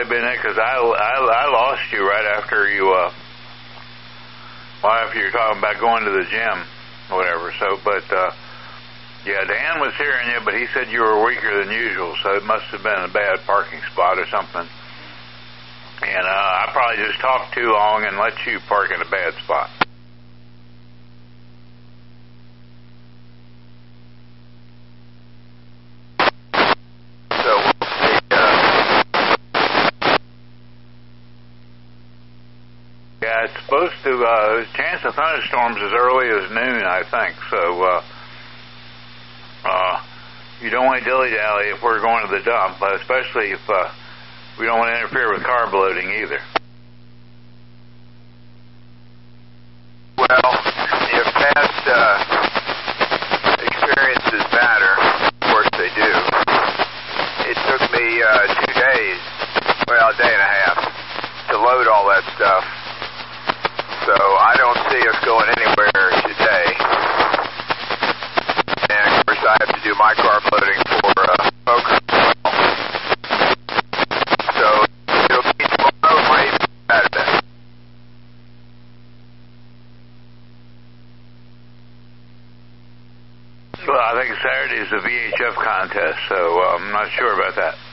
have been it because I lost you right after you after you were talking about going to the gym, or whatever. So, but yeah, Dan was hearing you, but he said you were weaker than usual, so it must have been a bad parking spot or something. And I probably just talked too long and let you park in a bad spot. Yeah, it's supposed to, chance of thunderstorms as early as noon, I think. So, you don't want to dilly-dally if we're going to the dump, but especially if we don't want to interfere with carb loading either. Well, if past experiences matter, of course they do. It took me 2 days, well, a day and a half, to load all that stuff. So I don't see us going anywhere today. And of course I have to do my carb loading for Poker. So it'll be tomorrow, might even be Saturday. Well, I think Saturday is the VHF contest, so I'm not sure about that.